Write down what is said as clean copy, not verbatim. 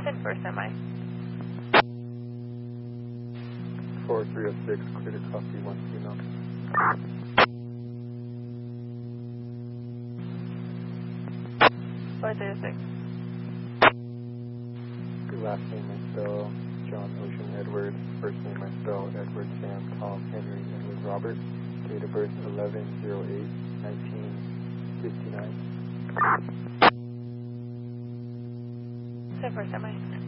10-4 semi. 4306, clear to copy 1 female. 4306. Your last name I spell John Ocean Edward. First name I spell Edward Sam Tom Henry Edward Robert. Date of birth 11/08/1959. 10-4 semi.